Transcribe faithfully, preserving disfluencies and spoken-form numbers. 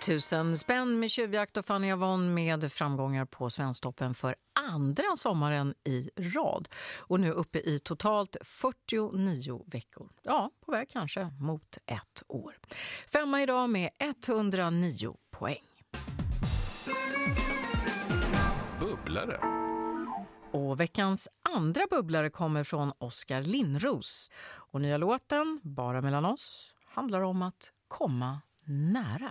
Tusen spänn med tjuvjakt och Fanny Avon med framgångar på Svensktoppen för andra sommaren i rad. Och nu uppe i totalt fyrtionio veckor. Ja, på väg kanske mot ett år. Femma idag med etthundranio poäng. Bubblare. Och veckans andra bubblare kommer från Oskar Lindros. Och nya låten, Bara mellan oss, handlar om att komma nära.